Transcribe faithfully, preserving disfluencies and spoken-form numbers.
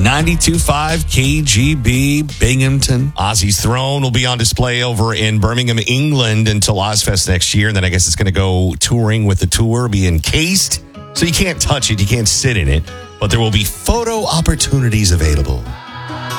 ninety-two point five K G B Binghamton. Ozzy's Throne will be on display over in Birmingham, England until Ozfest next year. And then I guess it's going to go touring with the tour, be encased. So you can't touch it, you can't sit in it. But there will be photo opportunities available.